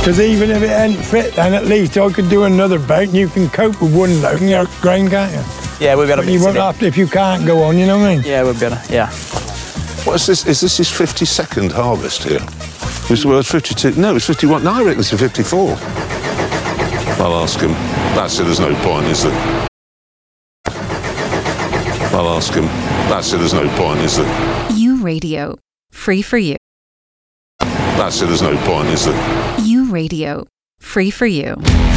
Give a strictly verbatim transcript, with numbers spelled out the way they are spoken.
Because even if it ain't fit, then at least I could do another boat and you can cope with one load in your grain, can't you? Yeah, we'll be able to But you mix won't it in. have to if you can't go on, you know what I mean? Yeah, we'll be able to, yeah. What is this? Is this his fifty-second harvest here? Was the word fifty-two? No, it's fifty-one. No, I reckon it's a fifty-four. I'll ask him. That's it, there's no point, is there? I'll ask him. That's it, there's no point, is there? U Radio. Free for you. That's it, there's no point, is there? U Radio. Free for you.